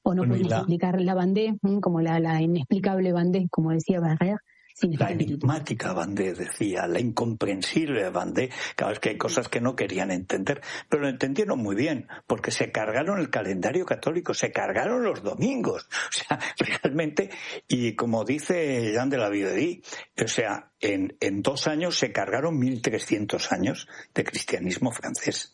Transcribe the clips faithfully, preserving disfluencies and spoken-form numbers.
o no Bueno, podemos la... explicar la Vendée como la, la inexplicable Vendée, como decía Barrère. La enigmática Vendée, decía, la incomprensible Vendée. Claro, es que hay cosas que no querían entender, pero lo entendieron muy bien, porque se cargaron el calendario católico, se cargaron los domingos. O sea, realmente, y como dice Jean de La Viguerie, o sea, en, en dos años se cargaron mil trescientos años de cristianismo francés.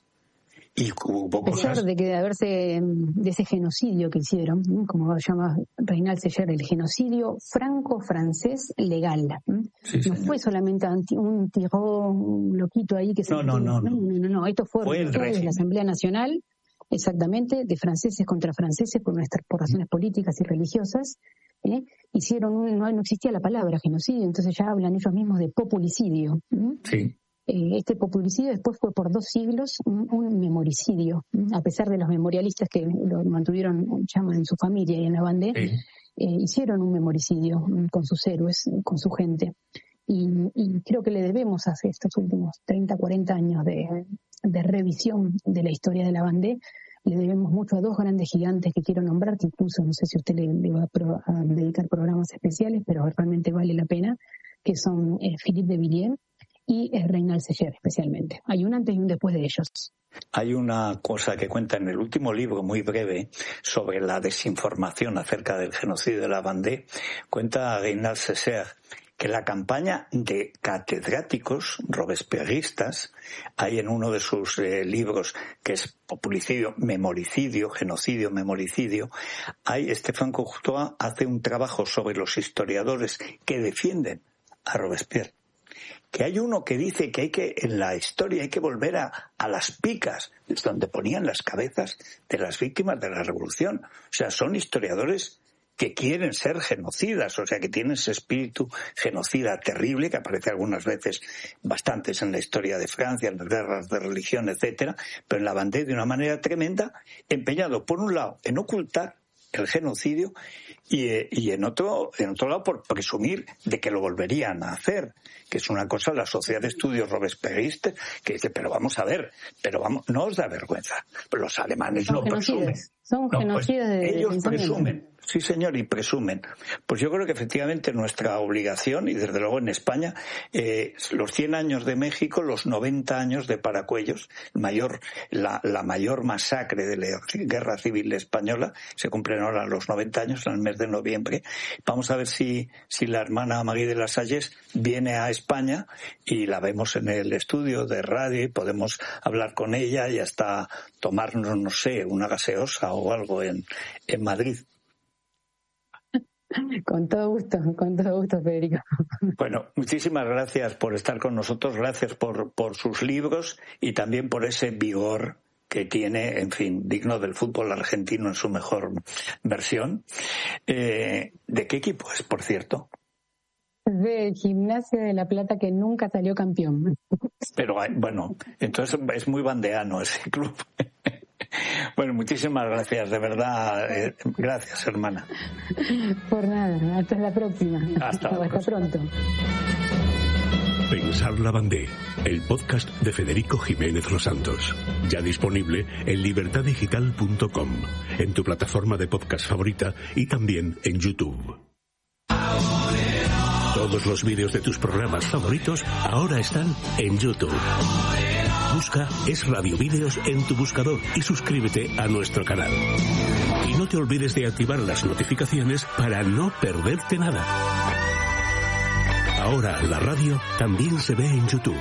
Y hubo a pesar cosas... de que de haberse de ese genocidio que hicieron, como llama Reynal Secher, el genocidio franco-francés legal. Sí, no señor. fue solamente un tiró un loquito ahí que se... No, no, no, no. No, no, no. Esto fue, fue el de régimen. la Asamblea Nacional, exactamente, de franceses contra franceses por nuestras por razones políticas y religiosas. ¿eh? Hicieron un, no, no existía la palabra genocidio, entonces ya hablan ellos mismos de populicidio. ¿eh? Sí. Este populicidio después fue por dos siglos un, un memoricidio, a pesar de los memorialistas que lo mantuvieron llama en su familia y en la Vendée, Sí. eh, hicieron un memoricidio con sus héroes, con su gente. Y, y creo que le debemos hacer estos últimos treinta, cuarenta años de, de revisión de la historia de la Vendée, le debemos mucho a dos grandes gigantes que quiero nombrar, que incluso no sé si usted le, le va a, pro, a dedicar programas especiales, pero realmente vale la pena, que son eh, Philippe de Villiers y eh, Reynal Secher especialmente. Hay un antes y un después de ellos. Hay una cosa que cuenta en el último libro, muy breve, sobre la desinformación acerca del genocidio de la Vendée. Cuenta Reynal Secher que la campaña de catedráticos robespierristas, hay en uno de sus eh, libros, que es populicidio, memoricidio, genocidio, memoricidio, hay Stéphane Courtois hace un trabajo sobre los historiadores que defienden a Robespierre. Que hay uno que dice que hay que, en la historia hay que volver a, a las picas, es donde ponían las cabezas de las víctimas de la revolución. O sea, son historiadores que quieren ser genocidas, o sea, que tienen ese espíritu genocida terrible, que aparece algunas veces, bastantes en la historia de Francia, en las guerras de religión, etcétera, pero en la Vendée de una manera tremenda, empeñado, por un lado, en ocultar el genocidio y, y en otro en otro lado por presumir de que lo volverían a hacer, que es una cosa la Sociedad de Estudios Robespierristas que dice, pero vamos a ver, pero vamos, no os da vergüenza, pero los alemanes son lo presumen. Son no, genocidas pues, de ellos de presumen, sí señor, y presumen. Pues yo creo que efectivamente nuestra obligación, y desde luego en España, eh, los cien años de México, los noventa años de Paracuellos, mayor, la, la mayor masacre de la Guerra Civil Española, se cumplen ahora los noventa años en el mes de noviembre. Vamos a ver si, si la hermana Marie de las Salles viene a España y la vemos en el estudio de radio y podemos hablar con ella y hasta tomarnos, no sé, una gaseosa o algo en, en Madrid. Con todo gusto, con todo gusto, Federico. Bueno, muchísimas gracias por estar con nosotros, gracias por, por sus libros y también por ese vigor que tiene, en fin, digno del fútbol argentino en su mejor versión. Eh, ¿De qué equipo es, por cierto? De Gimnasia de La Plata, que nunca salió campeón. Pero bueno, entonces es muy bandeano ese club. Bueno, muchísimas gracias, de verdad. Eh, gracias, hermana. Por nada, hasta la próxima. Hasta, la hasta próxima. pronto. Pensar la Vendée, el podcast de Federico Jiménez Los Santos. Ya disponible en libertad digital punto com, en tu plataforma de podcast favorita y también en YouTube. Todos los vídeos de tus programas favoritos ahora están en YouTube. Busca Es Radio Vídeos en tu buscador y suscríbete a nuestro canal. Y no te olvides de activar las notificaciones para no perderte nada. Ahora la radio también se ve en YouTube.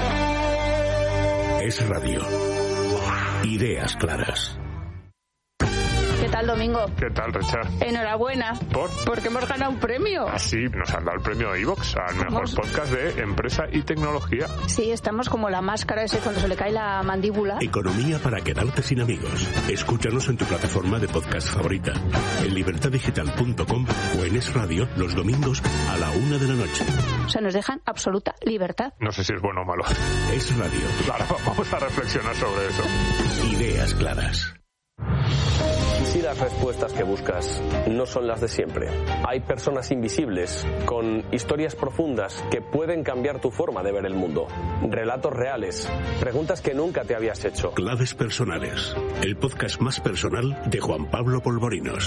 Es Radio. Ideas claras. ¿Qué tal, Domingo? ¿Qué tal, Richard? Enhorabuena. ¿Por? Porque hemos ganado un premio. Ah, sí, nos han dado el premio iVoox al mejor Vamos. podcast de empresa y tecnología. Sí, estamos como la máscara ese cuando se le cae la mandíbula. Economía para quedarte sin amigos. Escúchanos en tu plataforma de podcast favorita, en libertad digital punto com o en Es Radio los domingos a la una de la noche. O sea, nos dejan absoluta libertad. No sé si es bueno o malo. Es Radio. Ahora vamos a reflexionar sobre eso. Ideas claras. Si las respuestas que buscas no son las de siempre, hay personas invisibles con historias profundas que pueden cambiar tu forma de ver el mundo. Relatos reales, preguntas que nunca te habías hecho. Claves personales, el podcast más personal de Juan Pablo Polvorinos.